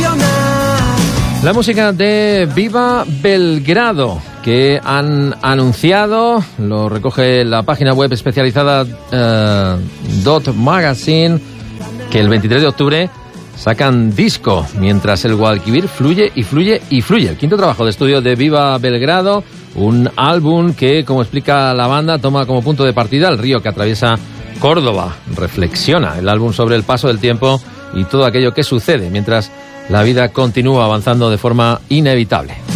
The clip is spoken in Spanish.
La música de Viva Belgrado, que han anunciado, lo recoge la página web especializada Dot Magazine, que el 23 de octubre sacan disco, mientras el Guadalquivir fluye y fluye y fluye. El quinto trabajo de estudio de Viva Belgrado, un álbum que, como explica la banda, toma como punto de partida el río que atraviesa Córdoba. Reflexiona el álbum sobre el paso del tiempo y todo aquello que sucede mientras la vida continúa avanzando de forma inevitable.